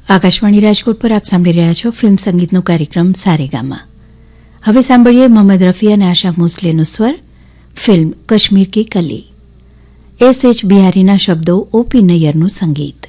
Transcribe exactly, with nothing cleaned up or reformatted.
આકાશવાણી રાજકોટ પર આપ સાંભળી રહ્યા છો ફિલ્મ સંગીતનો કાર્યક્રમ સારેગામા. હવે સાંભળીએ મોહમ્મદ રફી અને આશા ભોંસલેનો સ્વર. ફિલ્મ કશ્મીર કી કલી. એસ એચ બિહારીના શબ્દો, ઓપી નૈયરનું સંગીત.